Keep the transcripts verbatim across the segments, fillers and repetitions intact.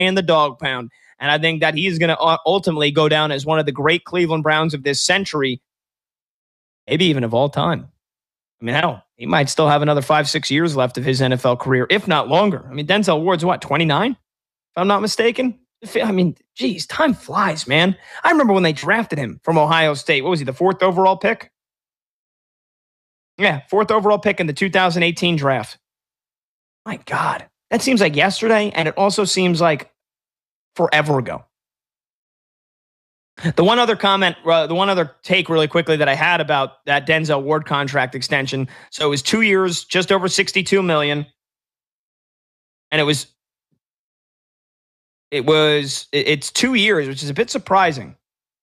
and the dog pound. And I think that he's going to ultimately go down as one of the great Cleveland Browns of this century, maybe even of all time. I mean, hell, he might still have another five, six years left of his N F L career, if not longer. I mean, Denzel Ward's what, twenty-nine? If I'm not mistaken. I mean, geez, time flies, man. I remember when they drafted him from Ohio State. What was he, the fourth overall pick? Yeah, fourth overall pick in the two thousand eighteen draft. My God, that seems like yesterday, and it also seems like forever ago. The one other comment, uh, the one other take really quickly that I had about that Denzel Ward contract extension. So it was two years, just over sixty-two million dollars. And it was, it was, it's two years, which is a bit surprising.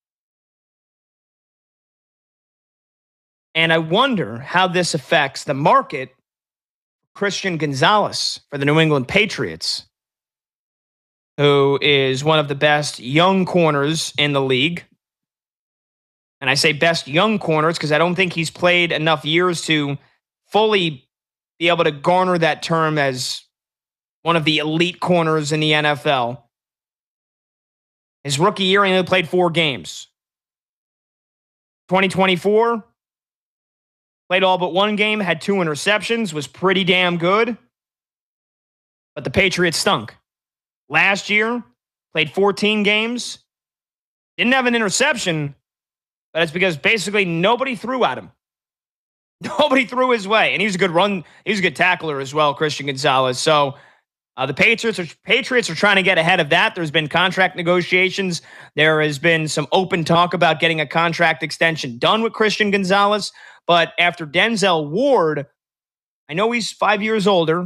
And I wonder how this affects the market. Christian Gonzalez for the New England Patriots, who is one of the best young corners in the league. And I say best young corners because I don't think he's played enough years to fully be able to garner that term as one of the elite corners in the N F L. His rookie year, he only played four games. twenty twenty-four, played all but one game, had two interceptions, was pretty damn good. But the Patriots stunk. Last year, played fourteen games, didn't have an interception, but it's because basically nobody threw at him. Nobody threw his way. And he was a good run. He was a good tackler as well, Christian Gonzalez. So uh, the Patriots are, Patriots are trying to get ahead of that. There's been contract negotiations. There has been some open talk about getting a contract extension done with Christian Gonzalez. But after Denzel Ward, I know he's five years older.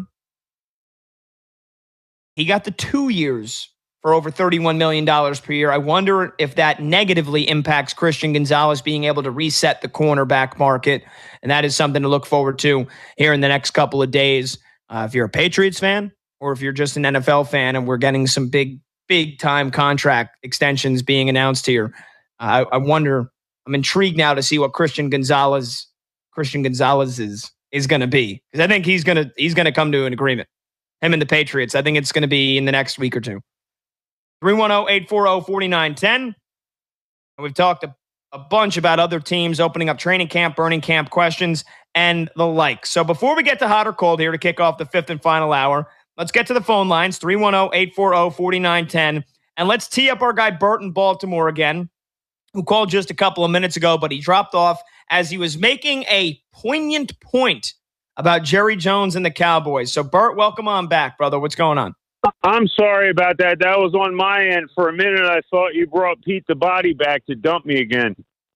He got the two years for over thirty-one million dollars per year. I wonder if that negatively impacts Christian Gonzalez being able to reset the cornerback market. And that is something to look forward to here in the next couple of days. Uh, if you're a Patriots fan or if you're just an N F L fan and we're getting some big, big time contract extensions being announced here, uh, I, I wonder, I'm intrigued now to see what Christian Gonzalez, Christian Gonzalez is, is going to be. Because I think he's going to, he's going to come to an agreement. Him and the Patriots. I think it's going to be in the next week or two. three one zero, eight four zero, four nine one zero. We've talked a, a bunch about other teams opening up training camp, burning camp questions, and the like. So before we get to hot or cold here to kick off the fifth and final hour, let's get to the phone lines, three one zero, eight four zero, four nine one zero. And let's tee up our guy Bert in Baltimore again, who called just a couple of minutes ago, but he dropped off as he was making a poignant point about Jerry Jones and the Cowboys. So, Bert, welcome on back, brother. What's going on? I'm sorry about that. That was on my end. For a minute, I thought you brought Pete the Body back to dump me again.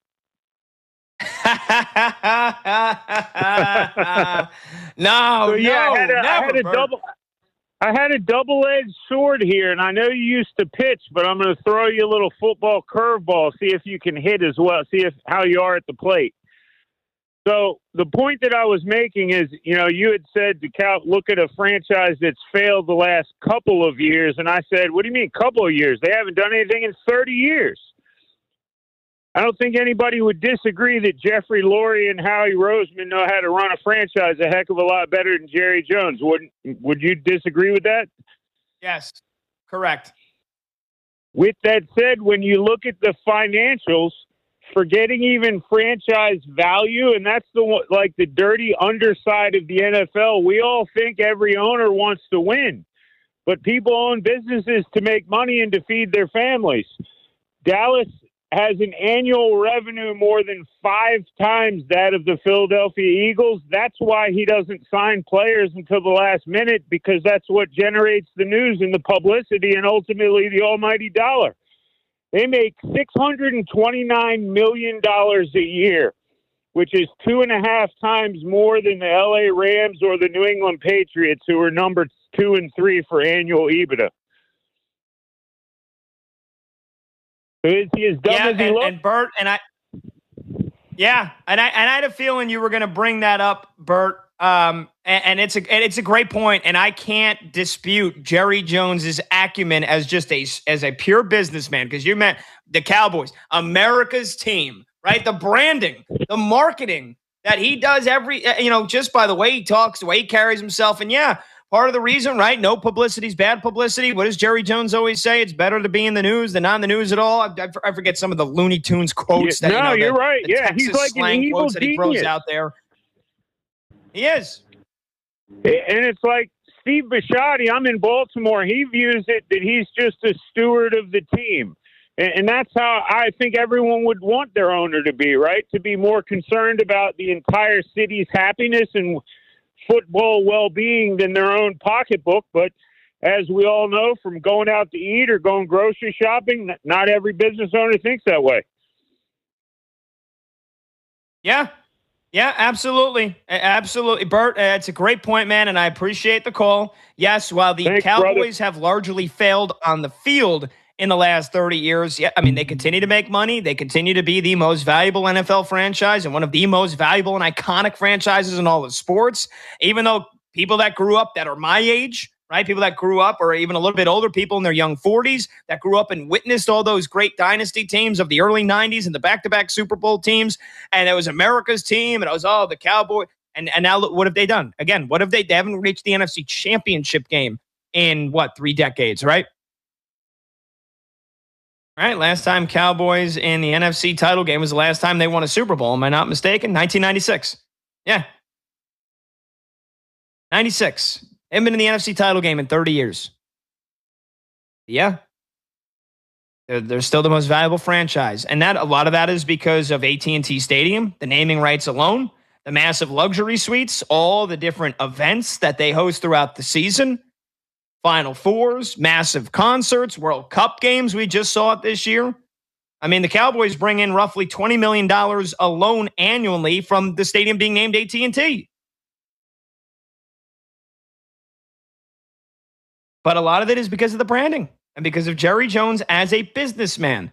no, so, yeah, no, I had a, never, I had a Bert. double. I had a double-edged sword here, and I know you used to pitch, but I'm going to throw you a little football curveball. See if you can hit as well. See if how you are at the plate. So the point that I was making is, you know, you had said to Cal, look at a franchise that's failed the last couple of years. And I said, what do you mean couple of years? They haven't done anything in thirty years. I don't think anybody would disagree that Jeffrey Lurie and Howie Roseman know how to run a franchise a heck of a lot better than Jerry Jones. Wouldn't, would you disagree with that? Yes, correct. With that said, when you look at the financials, forgetting even franchise value, and that's the one, like the dirty underside of the N F L. We all think every owner wants to win, but people own businesses to make money and to feed their families. Dallas has an annual revenue more than five times that of the Philadelphia Eagles. That's why he doesn't sign players until the last minute, because that's what generates the news and the publicity and ultimately the almighty dollar. They make six hundred twenty-nine million dollars a year, which is two and a half times more than the L A Rams or the New England Patriots, who are number two and three for annual EBITDA. So is he as dumb yeah, as he and, looks? and Bert, and I, yeah, and I and I had a feeling you were going to bring that up, Bert. Um, and, and it's a and it's a great point, and I can't dispute Jerry Jones's acumen as just a as a pure businessman, because you meant the Cowboys, America's team, right? The branding, the marketing that he does every, you know, just by the way he talks, the way he carries himself, and yeah, part of the reason, right? No publicity is bad publicity. What does Jerry Jones always say? It's better to be in the news than not in the news at all. I, I forget some of the Looney Tunes quotes. Yeah, that, no, you know, you're the, right. the Yeah, Texas he's like an evil quotes that he throws genius out there. He is. And it's like Steve Bisciotti, I'm in Baltimore. He views it that he's just a steward of the team. And, and that's how I think everyone would want their owner to be, right? To be more concerned about the entire city's happiness and football well-being than their own pocketbook. But as we all know, from going out to eat or going grocery shopping, not every business owner thinks that way. Yeah. Yeah, absolutely. Absolutely. Bert, uh, it's a great point, man, and I appreciate the call. Yes, while the Thanks, Cowboys brother. have largely failed on the field in the last thirty years, yeah, I mean, they continue to make money. They continue to be the most valuable N F L franchise and one of the most valuable and iconic franchises in all of sports, even though people that grew up that are my age, right? People that grew up or even a little bit older, people in their young forties that grew up and witnessed all those great dynasty teams of the early nineties and the back-to-back Super Bowl teams. And it was America's team. And it was, oh, the Cowboy. And, and now look, what have they done? Again, what have they, they haven't reached the N F C championship game in what, three decades, right? All right. Last time Cowboys in the N F C title game was the last time they won a Super Bowl. Am I not mistaken? nineteen ninety-six. Yeah. ninety-six. They haven't been in the N F C title game in thirty years. Yeah. They're, they're still the most valuable franchise. And that a lot of that is because of A T and T Stadium, the naming rights alone, the massive luxury suites, all the different events that they host throughout the season, Final Fours, massive concerts, World Cup games. We just saw it this year. I mean, the Cowboys bring in roughly twenty million dollars alone annually from the stadium being named A T and T. But a lot of it is because of the branding and because of Jerry Jones as a businessman.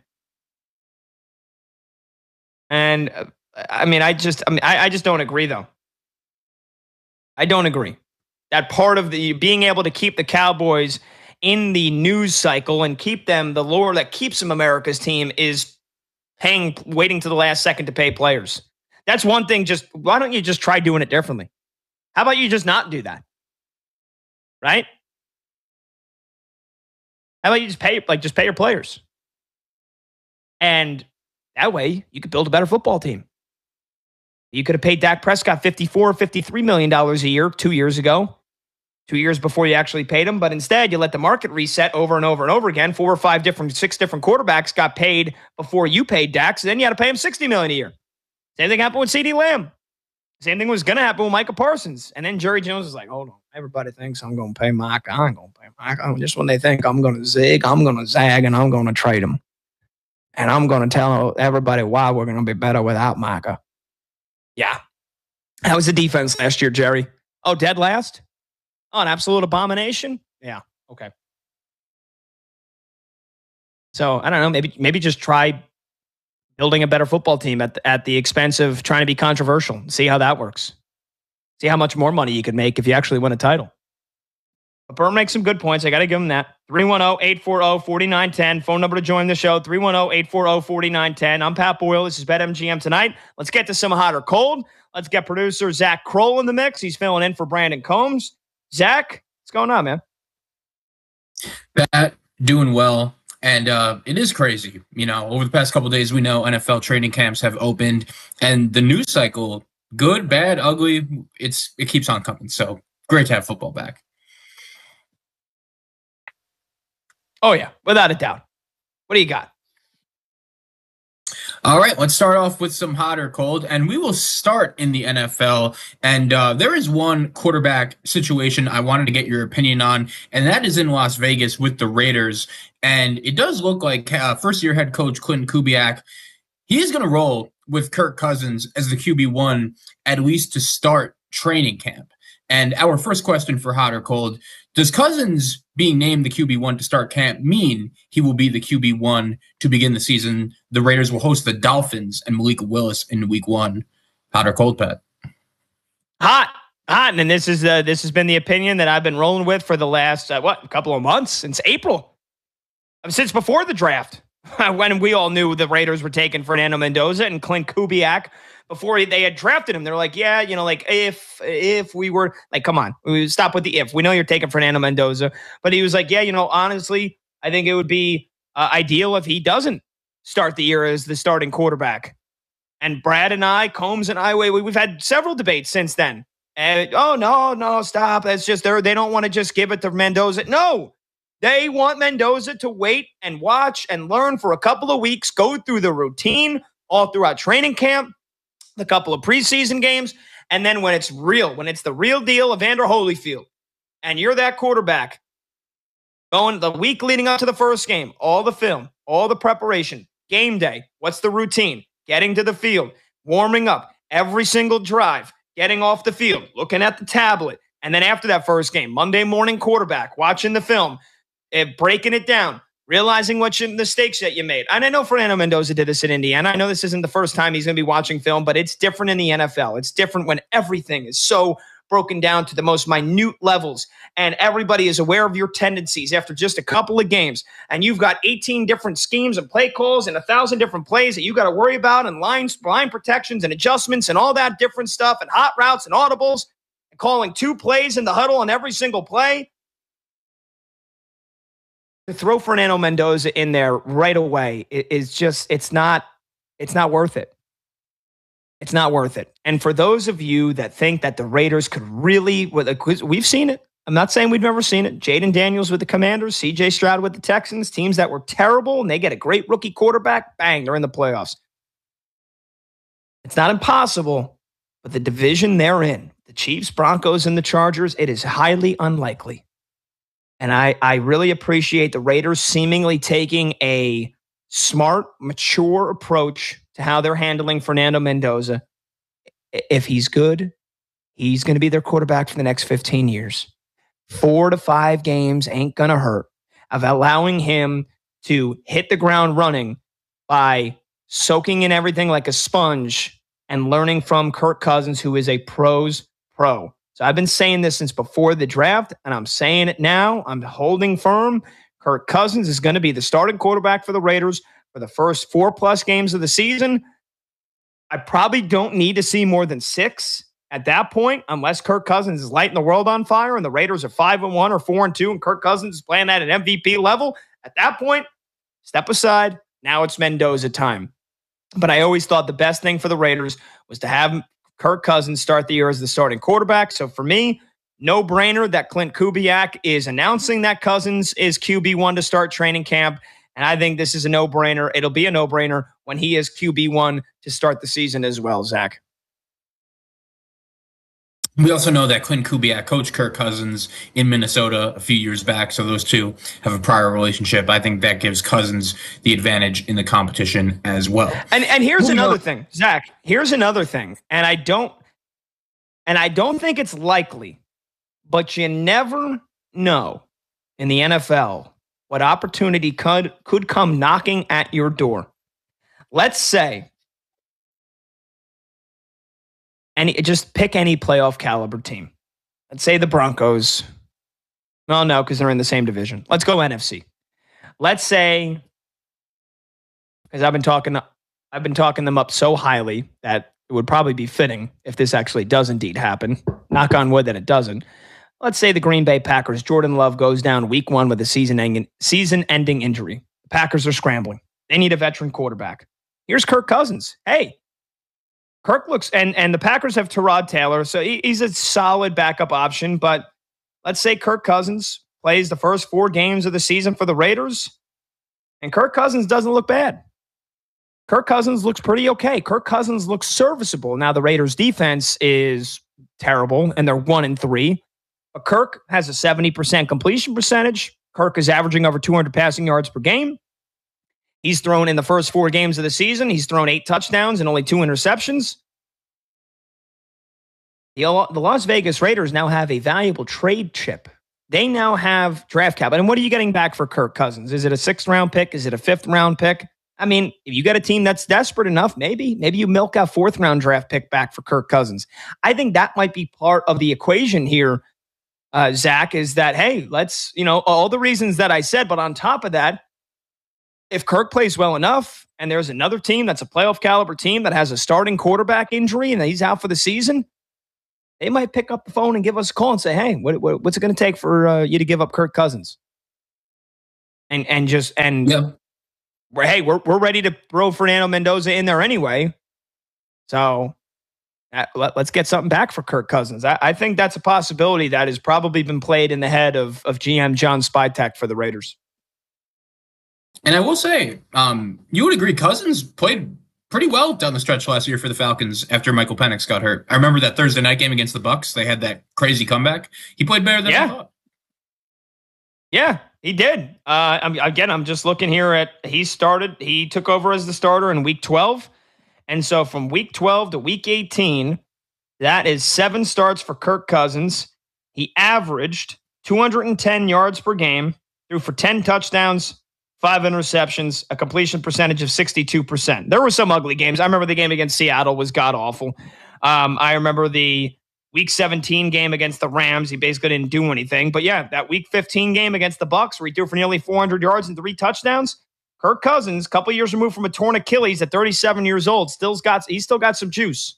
And uh, I mean, I just, I mean, I, I just don't agree, though. I don't agree that part of the being able to keep the Cowboys in the news cycle and keep them the lure that keeps them America's team is paying, waiting to the last second to pay players. That's one thing. Just why don't you just try doing it differently? How about you just not do that? Right? How about you just pay, like, just pay your players? And that way you could build a better football team. You could have paid Dak Prescott fifty-four, fifty-three million dollars a year two years ago, two years before you actually paid him. But instead, you let the market reset over and over and over again. Four or five different, six different quarterbacks got paid before you paid Dak. So then you had to pay him sixty million dollars a year. Same thing happened with CeeDee Lamb. Same thing was going to happen with Micah Parsons. And then Jerry Jones was like, hold on. Everybody thinks I'm going to pay Micah. I ain't going to pay Micah. Just when they think I'm going to zig, I'm going to zag, and I'm going to trade him. And I'm going to tell everybody why we're going to be better without Micah. Yeah. How was the defense last year, Jerry? Oh, dead last? Oh, an absolute abomination? Yeah. Okay. So, I don't know. Maybe maybe just try building a better football team at the, at the expense of trying to be controversial. See how that works. See how much more money you could make if you actually win a title. But Burn makes some good points. I got to give him that. three one zero, eight four zero, four nine one zero. Phone number to join the show, three one zero, eight four zero, four nine one zero. I'm Pat Boyle. This is BetMGM Tonight. Let's get to some hot or cold. Let's get producer Zach Kroll in the mix. He's filling in for Brandon Combs. Zach, what's going on, man? Pat, doing well. And uh, it is crazy. You know, over the past couple of days, we know N F L training camps have opened. And the news cycle, good, bad, ugly, it's it keeps on coming. So great to have football back. Oh, yeah, without a doubt. What do you got? All right, let's start off with some hot or cold, and we will start in the N F L. And uh, there is one quarterback situation I wanted to get your opinion on, and that is in Las Vegas with the Raiders. And it does look like uh, first-year head coach Clinton Kubiak, he is going to roll with Kirk Cousins as the Q B one, at least to start training camp. And our first question for hot or cold, does Cousins being named the Q B one to start camp mean he will be the Q B one to begin the season? The Raiders will host the Dolphins and Malik Willis in week one. Hot or cold, Pat? Hot. Hot. And this is uh, this has been the opinion that I've been rolling with for the last, uh, what, a couple of months, since April. I mean, since before the draft. when we all knew the Raiders were taking Fernando Mendoza and Clint Kubiak before they had drafted him. They're like, yeah, you know, like if if we were like, come on, we stop with the if. We know you're taking Fernando Mendoza, but he was like, yeah, you know, honestly, I think it would be uh, ideal if he doesn't start the year as the starting quarterback. And Brad and I, Combs and I, we, we've had several debates since then. And oh no, no, stop! That's just they they don't want to just give it to Mendoza. No. They want Mendoza to wait and watch and learn for a couple of weeks, go through the routine all throughout training camp, the couple of preseason games, and then when it's real, when it's the real deal, Evander Holyfield, and you're that quarterback, going the week leading up to the first game, all the film, all the preparation, game day, what's the routine? Getting to the field, warming up, every single drive, getting off the field, looking at the tablet, and then after that first game, Monday morning quarterback, watching the film, breaking it down, realizing what your mistakes that you made. And I know Fernando Mendoza did this in Indiana. I know this isn't the first time he's going to be watching film, but it's different in the N F L. It's different when everything is so broken down to the most minute levels and everybody is aware of your tendencies after just a couple of games. And you've got eighteen different schemes and play calls and a thousand different plays that you got to worry about and lines, line protections and adjustments and all that different stuff and hot routes and audibles and calling two plays in the huddle on every single play. To throw Fernando Mendoza in there right away is just, it's not, it's not worth it. It's not worth it. And for those of you that think that the Raiders could really, we've seen it. I'm not saying we've never seen it. Jaden Daniels with the Commanders, C J Stroud with the Texans, teams that were terrible, and they get a great rookie quarterback, bang, they're in the playoffs. It's not impossible, but the division they're in, the Chiefs, Broncos, and the Chargers, it is highly unlikely. And I, I really appreciate the Raiders seemingly taking a smart, mature approach to how they're handling Fernando Mendoza. If he's good, he's going to be their quarterback for the next fifteen years. Four to five games ain't going to hurt of allowing him to hit the ground running by soaking in everything like a sponge and learning from Kirk Cousins, who is a pro's pro. So I've been saying this since before the draft, and I'm saying it now. I'm holding firm. Kirk Cousins is going to be the starting quarterback for the Raiders for the first four-plus games of the season. I probably don't need to see more than six at that point, unless Kirk Cousins is lighting the world on fire and the Raiders are five and one or four and two, and Kirk Cousins is playing at an M V P level. At that point, step aside. Now it's Mendoza time. But I always thought the best thing for the Raiders was to have Kirk Cousins start the year as the starting quarterback. So for me, no brainer that Clint Kubiak is announcing that Cousins is Q B one to start training camp. And I think this is a no brainer. It'll be a no brainer when he is Q B one to start the season as well, Zach. We also know that Clint Kubiak coached Kirk Cousins in Minnesota a few years back, so those two have a prior relationship. I think that gives Cousins the advantage in the competition as well. And and here's Moving another on. thing, Zach. Here's another thing, and I don't, and I don't think it's likely, but you never know in the N F L what opportunity could could come knocking at your door. Let's say. Any, just pick any playoff caliber team. Let's say the Broncos. Well, no, because they're in the same division. Let's go N F C. Let's say, because I've been talking, I've been talking them up so highly that it would probably be fitting if this actually does indeed happen. Knock on wood that it doesn't. Let's say the Green Bay Packers. Jordan Love goes down week one with a season-ending season-ending injury. The Packers are scrambling. They need a veteran quarterback. Here's Kirk Cousins. Hey. Kirk looks, and, and the Packers have Tyrod Taylor, so he, he's a solid backup option. But let's say Kirk Cousins plays the first four games of the season for the Raiders, and Kirk Cousins doesn't look bad. Kirk Cousins looks pretty okay. Kirk Cousins looks serviceable. Now, the Raiders' defense is terrible, and they're one and three. But Kirk has a seventy percent completion percentage. Kirk is averaging over two hundred passing yards per game. He's thrown in the first four games of the season. He's thrown eight touchdowns and only two interceptions. The, the Las Vegas Raiders now have a valuable trade chip. They now have draft capital. And what are you getting back for Kirk Cousins? Is it a sixth round pick? Is it a fifth round pick? I mean, if you got a team that's desperate enough, maybe, maybe you milk a fourth round draft pick back for Kirk Cousins. I think that might be part of the equation here, uh, Zach, is that, hey, let's, you know, all the reasons that I said, but on top of that, if Kirk plays well enough and there's another team that's a playoff caliber team that has a starting quarterback injury and he's out for the season, they might pick up the phone and give us a call and say, hey, what, what, what's it going to take for uh, you to give up Kirk Cousins? And and just, and yeah. we're, hey, we're, we're ready to throw Fernando Mendoza in there anyway. So uh, let, let's get something back for Kirk Cousins. I, I think that's a possibility that has probably been played in the head of, of G M John Spytek for the Raiders. And I will say, um, you would agree Cousins played pretty well down the stretch last year for the Falcons after Michael Penix got hurt. I remember that Thursday night game against the Bucs. They had that crazy comeback. He played better than yeah. I thought. Yeah, he did. Uh, I'm, again, I'm just looking here at he started. He took over as the starter in week twelve. And so from week twelve to week eighteen, that is seven starts for Kirk Cousins. He averaged two hundred ten yards per game, threw for ten touchdowns, five interceptions, a completion percentage of sixty-two percent. There were some ugly games. I remember the game against Seattle was god-awful. Um, I remember the week seventeen game against the Rams. He basically didn't do anything. But yeah, that week fifteen game against the Bucs where he threw for nearly four hundred yards and three touchdowns. Kirk Cousins, a couple years removed from a torn Achilles at thirty-seven years old, still's got he's still got some juice.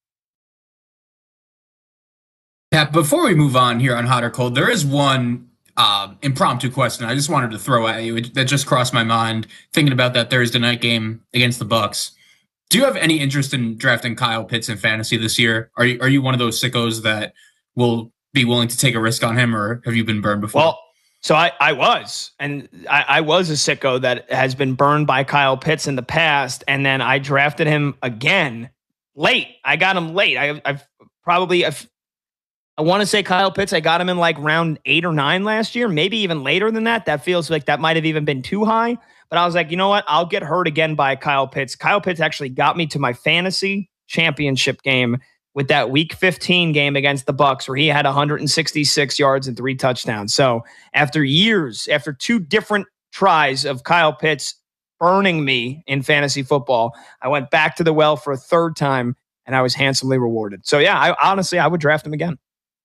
Pat, before we move on here on Hot or Cold, there is one uh, impromptu question I just wanted to throw at you that just crossed my mind thinking about that Thursday night game against the Bucs. Do you have any interest in drafting Kyle Pitts in fantasy this year? Are you are you one of those sickos that will be willing to take a risk on him, or have you been burned before? Well, so I, I was, and I, I was a sicko that has been burned by Kyle Pitts in the past, and then I drafted him again late. I got him late. I, I've probably, I've, I want to say Kyle Pitts, I got him in like round eight or nine last year, maybe even later than that. That feels like that might have even been too high. But I was like, you know what? I'll get hurt again by Kyle Pitts. Kyle Pitts actually got me to my fantasy championship game with that week fifteen game against the Bucs where he had one hundred sixty-six yards and three touchdowns. So after years, after two different tries of Kyle Pitts burning me in fantasy football, I went back to the well for a third time and I was handsomely rewarded. So yeah, I honestly, I would draft him again.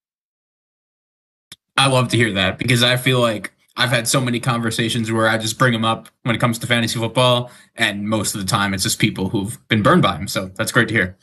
I love to hear that because I feel like I've had so many conversations where I just bring him up when it comes to fantasy football, and most of the time it's just people who've been burned by him. So that's great to hear.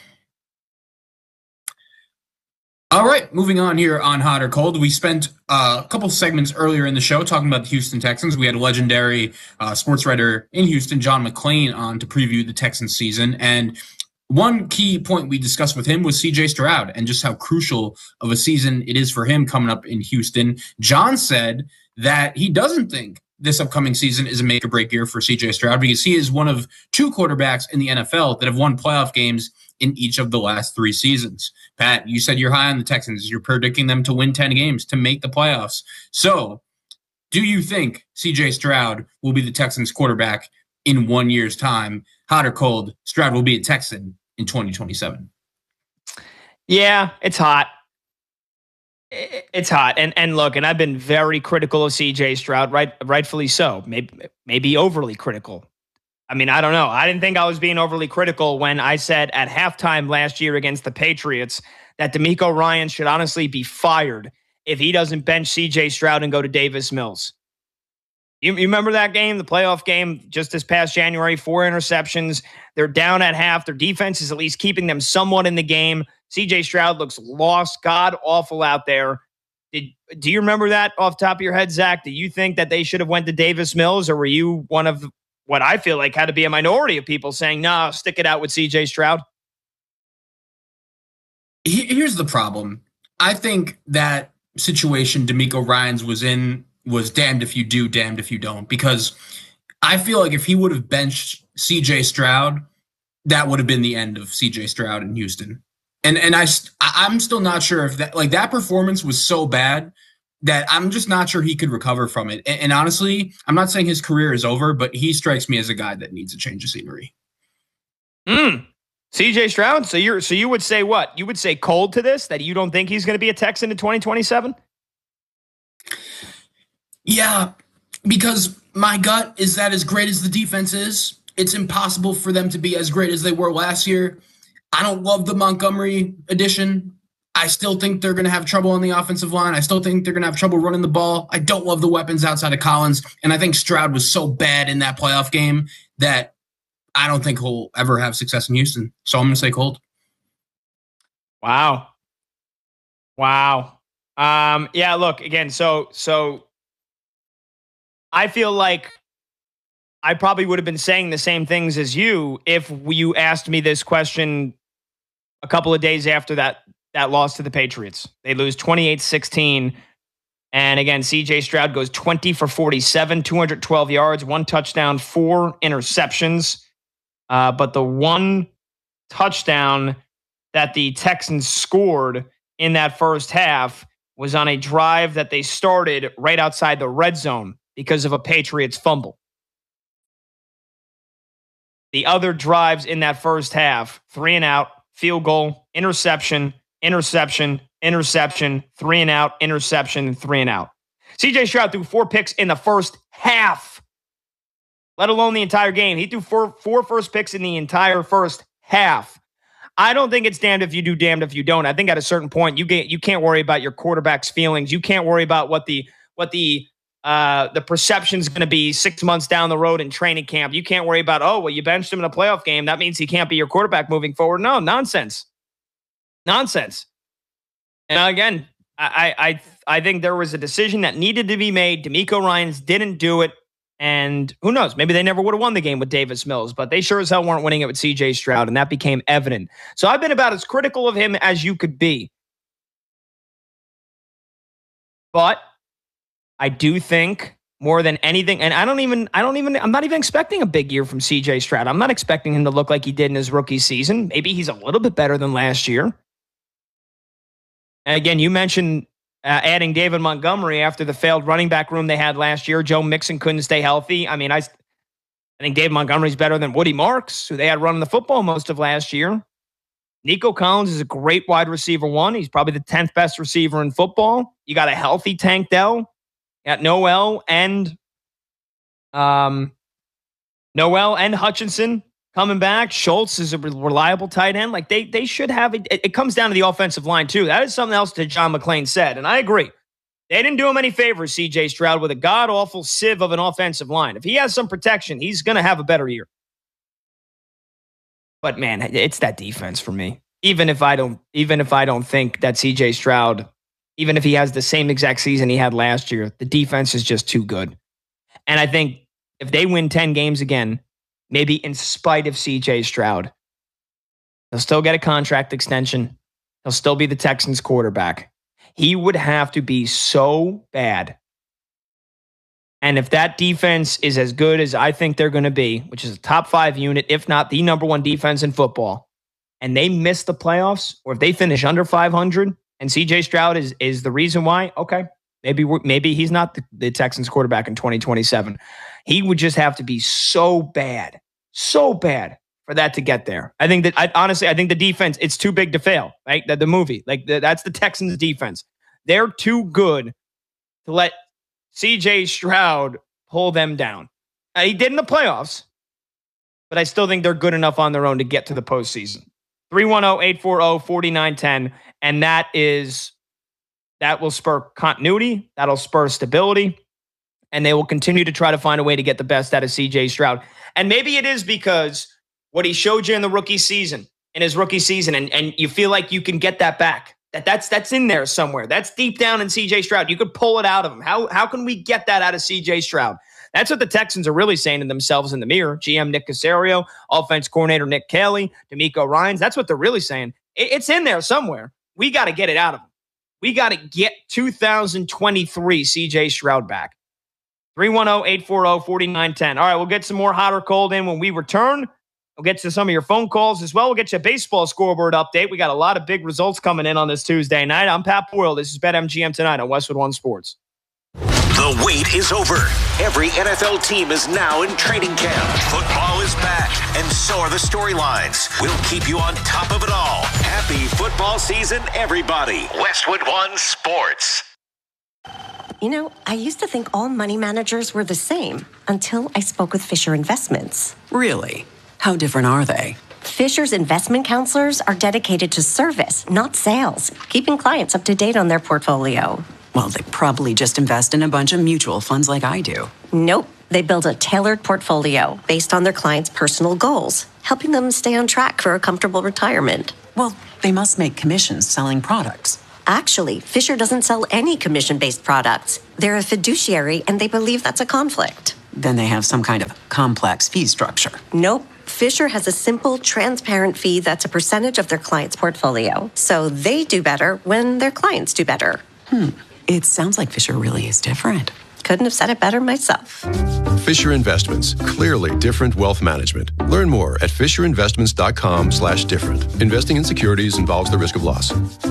All right, moving on here on Hot or Cold. We spent uh, a couple segments earlier in the show talking about the Houston Texans. We had a legendary uh, sports writer in Houston, John McClain, on to preview the Texans season. And one key point we discussed with him was C J Stroud and just how crucial of a season it is for him coming up in Houston. John said that he doesn't think this upcoming season is a make or break year for C J Stroud because he is one of two quarterbacks in the N F L that have won playoff games in each of the last three seasons. Pat, you said you're high on the Texans. You're predicting them to win ten games to make the playoffs. So do you think C J Stroud will be the Texans quarterback in one year's time? Hot or cold, Stroud will be a Texan in twenty twenty-seven. Yeah, it's hot. It's hot. And and look, and I've been very critical of C J Stroud, right? Rightfully so. Maybe maybe overly critical. I mean, I don't know. I didn't think I was being overly critical when I said at halftime last year against the Patriots that DeMeco Ryans should honestly be fired if he doesn't bench C J Stroud and go to Davis Mills. You, you remember that game, the playoff game just this past January, four interceptions. They're down at half. Their defense is at least keeping them somewhat in the game. C J Stroud looks lost, god awful out there. Did, do you remember that off the top of your head, Zach? Do you think that they should have went to Davis Mills, or were you one of what I feel like had to be a minority of people saying, no, nah, stick it out with C J Stroud? Here's the problem. I think that situation DeMeco Ryans was in was damned if you do, damned if you don't, because I feel like if he would have benched C J Stroud, that would have been the end of C J Stroud in Houston. And and I, I'm still not sure if that, like that performance was so bad that I'm just not sure he could recover from it. And, and honestly, I'm not saying his career is over, but he strikes me as a guy that needs a change of scenery. Mm. C J Stroud. So you're so you would say what? You would say cold to this, that you don't think he's going to be a Texan in twenty twenty-seven? Yeah, because my gut is that as great as the defense is, it's impossible for them to be as great as they were last year. I don't love the Montgomery addition. I still think they're going to have trouble on the offensive line. I still think they're going to have trouble running the ball. I don't love the weapons outside of Collins. And I think Stroud was so bad in that playoff game that I don't think he'll ever have success in Houston. So I'm going to say Colt. Wow. Wow. Um, yeah, look, again, so so I feel like I probably would have been saying the same things as you if you asked me this question a couple of days after that that loss to the Patriots. They lose twenty-eight sixteen. And again, C J Stroud goes twenty for forty-seven, two hundred twelve yards, one touchdown, four interceptions. Uh, but the one touchdown that the Texans scored in that first half was on a drive that they started right outside the red zone because of a Patriots fumble. The other drives in that first half, three and out, field goal, interception, interception, interception, three and out, interception, and three and out. C J Stroud threw four picks in the first half, let alone the entire game. He threw four, four first picks in the entire first half. I don't think it's damned if you do, damned if you don't. I think at a certain point, you get you can't worry about your quarterback's feelings. You can't worry about what the what the uh, the perception is going to be six months down the road in training camp. You can't worry about, oh, well, you benched him in a playoff game. That means he can't be your quarterback moving forward. No, nonsense. Nonsense. And again, I I I think there was a decision that needed to be made. DeMeco Ryans didn't do it. And who knows? Maybe they never would have won the game with Davis Mills, but they sure as hell weren't winning it with C J Stroud, and that became evident. So I've been about as critical of him as you could be. But I do think more than anything, and I don't even, I don't even, I'm not even expecting a big year from C J Stroud. I'm not expecting him to look like he did in his rookie season. Maybe he's a little bit better than last year. And again, you mentioned Uh, adding David Montgomery after the failed running back room they had last year. Joe Mixon couldn't stay healthy. I mean, I, I think David Montgomery's better than Woody Marks, who they had running the football most of last year. Nico Collins is a great wide receiver one. He's probably the tenth best receiver in football. You got a healthy Tank Dell. You got Noel and um, Noel and Hutchinson coming back. Schultz is a reliable tight end. Like they they should have it. It comes down to the offensive line too. That is something else that John McClain said, and I agree. They didn't do him any favors, C J Stroud, with a god-awful sieve of an offensive line. If he has some protection, he's going to have a better year. But man, it's that defense for me. Even if I don't, even if I don't think that C J Stroud, even if he has the same exact season he had last year, the defense is just too good. And I think if they win ten games again, maybe in spite of C J Stroud, he'll still get a contract extension. He'll still be the Texans quarterback. He would have to be so bad. And if that defense is as good as I think they're going to be, which is a top five unit, if not the number one defense in football, and they miss the playoffs, or if they finish under five hundred, and C J Stroud is is the reason why, okay, maybe we're, maybe he's not the, the Texans quarterback in twenty twenty-seven. He would just have to be so bad, so bad for that to get there. I think that, I, honestly, I think the defense, it's too big to fail, right? The, the movie, like the, that's the Texans defense. They're too good to let C J Stroud pull them down. Uh, he did in the playoffs, but I still think they're good enough on their own to get to the postseason. three one zero, eight four zero, four nine one zero. And that is, that will spur continuity. That'll spur stability. And they will continue to try to find a way to get the best out of C J Stroud. And maybe it is because what he showed you in the rookie season, in his rookie season, and, and you feel like you can get that back. That that's that's in there somewhere. That's deep down in C J Stroud. You could pull it out of him. How how can we get that out of C J Stroud? That's what the Texans are really saying to themselves in the mirror. G M Nick Caserio, offense coordinator Nick Caley, DeMeco Ryans. That's what they're really saying. It, it's in there somewhere. We got to get it out of him. We got to get two thousand twenty-three C J Stroud back. three one zero, eight four zero, four nine one zero. All right, we'll get some more hot or cold in when we return. We'll get to some of your phone calls as well. We'll get you a baseball scoreboard update. We got a lot of big results coming in on this Tuesday night. I'm Pat Boyle. This is BetMGM Tonight on Westwood One Sports. The wait is over. Every N F L team is now in training camp. Football is back, and so are the storylines. We'll keep you on top of it all. Happy football season, everybody. Westwood One Sports. You know, I used to think all money managers were the same until I spoke with Fisher Investments. Really? How different are they? Fisher's investment counselors are dedicated to service, not sales, keeping clients up to date on their portfolio. Well, they probably just invest in a bunch of mutual funds like I do. Nope. They build a tailored portfolio based on their clients' personal goals, helping them stay on track for a comfortable retirement. Well, they must make commissions selling products. Actually, Fisher doesn't sell any commission-based products. They're a fiduciary, and they believe that's a conflict. Then they have some kind of complex fee structure. Nope. Fisher has a simple, transparent fee that's a percentage of their client's portfolio. So they do better when their clients do better. Hmm. It sounds like Fisher really is different. Couldn't have said it better myself. Fisher Investments. Clearly different wealth management. Learn more at fisherinvestments.com slash different. Investing in securities involves the risk of loss.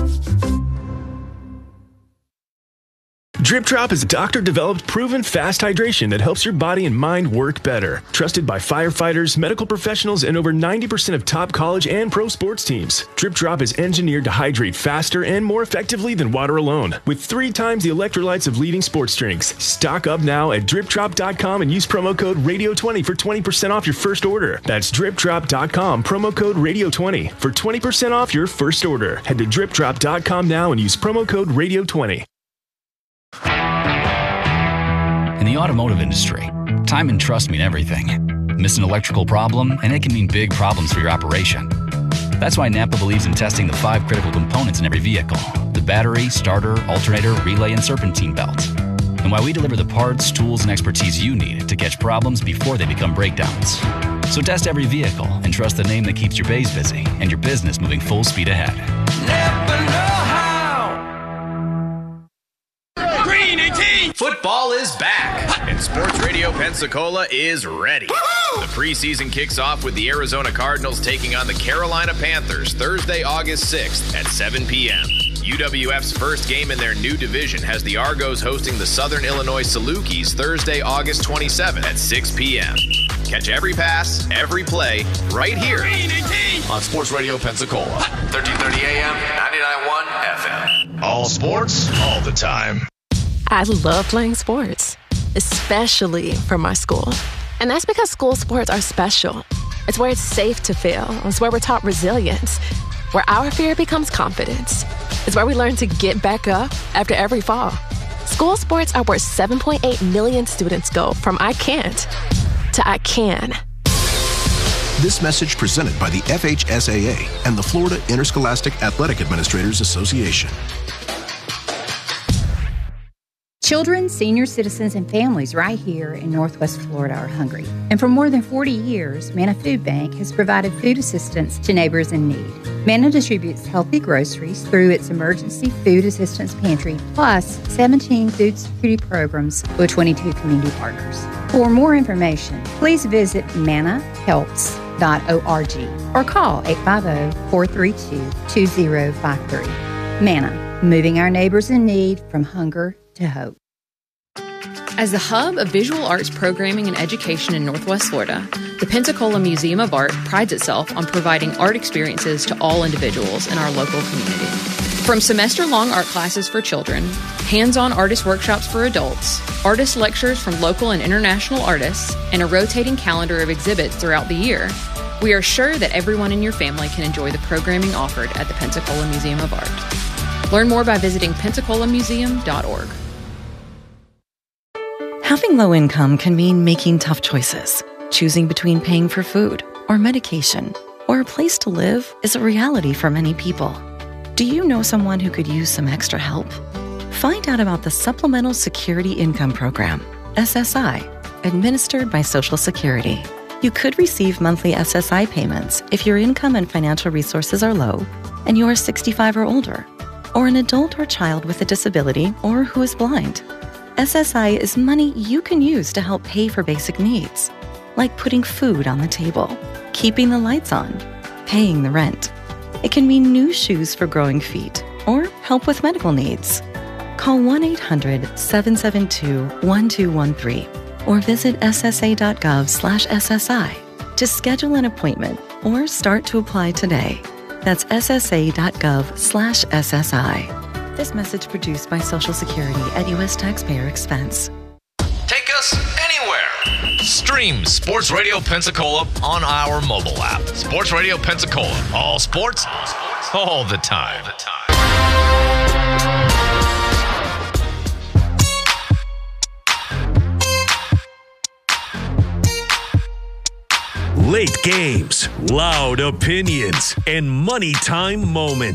Drip Drop is doctor-developed, proven fast hydration that helps your body and mind work better. Trusted by firefighters, medical professionals, and over ninety percent of top college and pro sports teams. Drip Drop is engineered to hydrate faster and more effectively than water alone, with three times the electrolytes of leading sports drinks. Stock up now at drip drop dot com and use promo code radio twenty for twenty percent off your first order. That's drip drop dot com, promo code radio twenty for twenty percent off your first order. Head to drip drop dot com now and use promo code radio twenty. In the automotive industry, time and trust mean everything. Miss an electrical problem, and it can mean big problems for your operation. That's why Napa believes in testing the five critical components in every vehicle: the battery, starter, alternator, relay, and serpentine belt. And why we deliver the parts, tools, and expertise you need to catch problems before they become breakdowns. So test every vehicle and trust the name that keeps your bays busy and your business moving full speed ahead. Napa know-how. Green eighteen. Football is back, and Sports Radio Pensacola is ready. Woo-hoo! The preseason kicks off with the Arizona Cardinals taking on the Carolina Panthers Thursday, August sixth at seven p.m. U W F's first game in their new division has the Argos hosting the Southern Illinois Salukis Thursday, August twenty-seventh at six p.m. Catch every pass, every play, right here on Sports Radio Pensacola, thirteen thirty a.m., ninety-nine point one F M. All sports, all the time. I love playing sports, especially for my school. And that's because school sports are special. It's where it's safe to fail. It's where we're taught resilience, where our fear becomes confidence. It's where we learn to get back up after every fall. School sports are where seven point eight million students go from I can't to I can. This message presented by the F H S A A and the Florida Interscholastic Athletic Administrators Association. Children, senior citizens, and families right here in Northwest Florida are hungry. And for more than forty years, Manna Food Bank has provided food assistance to neighbors in need. Manna distributes healthy groceries through its emergency food assistance pantry, plus seventeen food security programs with twenty-two community partners. For more information, please visit manna helps dot org or call eight five zero, four three two, two zero five three. Manna, moving our neighbors in need from hunger to hope. As the hub of visual arts programming and education in Northwest Florida, the Pensacola Museum of Art prides itself on providing art experiences to all individuals in our local community. From semester-long art classes for children, hands-on artist workshops for adults, artist lectures from local and international artists, and a rotating calendar of exhibits throughout the year, we are sure that everyone in your family can enjoy the programming offered at the Pensacola Museum of Art. Learn more by visiting pensacola museum dot org. Having low income can mean making tough choices. Choosing between paying for food or medication or a place to live is a reality for many people. Do you know someone who could use some extra help? Find out about the Supplemental Security Income Program, S S I, administered by Social Security. You could receive monthly S S I payments if your income and financial resources are low and you are sixty-five or older, or an adult or child with a disability or who is blind. S S I is money you can use to help pay for basic needs, like putting food on the table, keeping the lights on, paying the rent. It can mean new shoes for growing feet or help with medical needs. Call one eight hundred, seven seven two, one two one three or visit S S A dot gov slash S S I to schedule an appointment or start to apply today. That's S S A dot gov slash S S I. This message produced by Social Security at U S taxpayer expense. Take us anywhere. Stream Sports Radio Pensacola on our mobile app. Sports Radio Pensacola. All sports, all the time. All the time. Late games, loud opinions, and money time moments.